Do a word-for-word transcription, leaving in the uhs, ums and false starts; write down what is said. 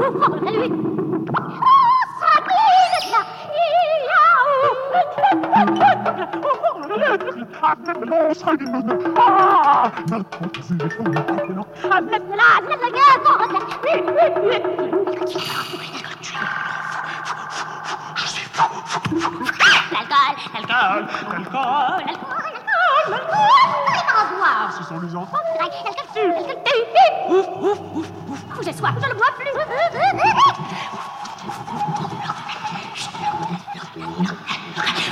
prendre lui. Oh, Sabine, là, il y a où? Ah, non, Sabine, ah, n'importe si les femmes maintenant. Ah, mais là, c'est la guerre, Je suis fou, fou, fou. L'alcool, l'alcool, l'alcool, l'alcool, l'alcool. Ce sont les enfants. L'alcool, l'alcool. Ouf, ouf, ouf, ouf. J'ai soif, je ne bois plus.